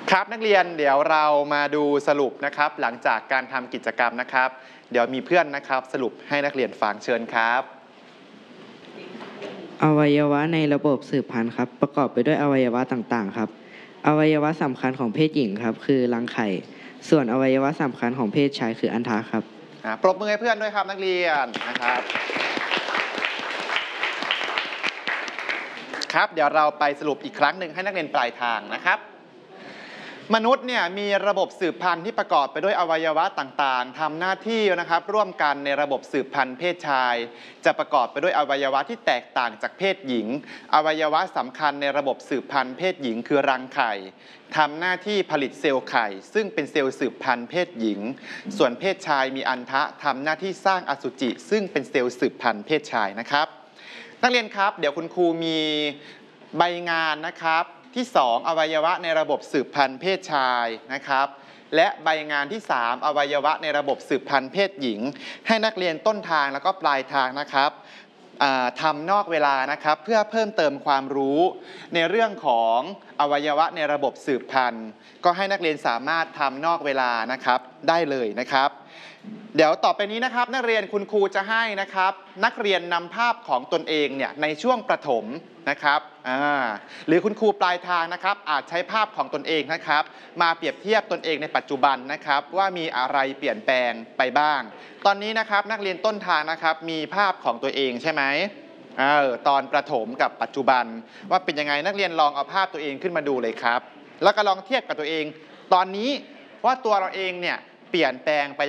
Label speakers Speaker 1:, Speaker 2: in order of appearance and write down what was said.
Speaker 1: ครับนักเรียนเดี๋ยวเรามาดูสรุปนะครับหลังจากการทำกิจกรรมนะครับเดี๋ยวมีเพื่อนนะครับสรุปให้นักเรียนฟังเชิญครับ
Speaker 2: อวัยวะในระบบสืบพันธุ์ครับประกอบไปด้วยอวัยวะต่างๆครับอวัยวะสำคัญของเพศหญิงครับคือรังไข่ส่วนอวัยวะสำคัญของเพศชายคืออัณฑะครับ
Speaker 1: ปรบมือให้เพื่อนด้วยครับนักเรียนนะครับครับเดี๋ยวเราไปสรุปอีกครั้งหนึ่งให้นักเรียนปลายทางนะครับมนุษย์เนี่ยมีระบบสืบพันธุ์ที่ประกอบไปด้วยอวัยวะต่างๆทำหน้าที่นะครับร่วมกันในระบบสืบพันธุ์เพศชายจะประกอบไปด้วยอวัยวะที่แตกต่างจากเพศหญิงอวัยวะสำคัญในระบบสืบพันธุ์เพศหญิงคือรังไข่ทำหน้าที่ผลิตเซลล์ไข่ซึ่งเป็นเซลล์สืบพันธุ์เพศหญิงส่วนเพศชายมีอัณฑะทำหน้าที่สร้างอสุจิซึ่งเป็นเซลล์สืบพันธุ์เพศชายนะครับนักเรียนครับเดี๋ยวคุณครูมีใบงานนะครับที่2อวัยวะในระบบสืบพันธุ์เพศชายนะครับและใบงานที่3อวัยวะในระบบสืบพันธุ์เพศหญิงให้นักเรียนต้นทางแล้วก็ปลายทางนะครับทำนอกเวลานะครับเพื่อเพิ่มเติมความรู้ในเรื่องของอวัยวะในระบบสืบพันธุ์ก็ให้นักเรียนสามารถทำนอกเวลานะครับได้เลยนะครับเดี๋ยวต่อไปนี้นะครับนักเรียนคุณครูจะให้นะครับนักเรียนนำภาพของตนเองเนี่ยในช่วงประถมนะครับหรือคุณครูปลายทางนะครับอาจใช้ภาพของตนเองนะครับมาเปรียบเทียบตนเองในปัจจุบันนะครับว่ามีอะไรเปลี่ยนแปลงไปบ้างตอนนี้นะครับนักเรียนต้นทางนะครับมีภาพของตัวเองใช่ไหมตอนประถมกับปัจจุบันว่าเป็นยังไงนักเรียนลองเอาภาพตัวเองขึ้นมาดูเลยครับแล้วก็ลองเทียบกับตัวเองตอนนี้ว่าตัวเราเองเนี่ยเปลี่ยนแปลงไป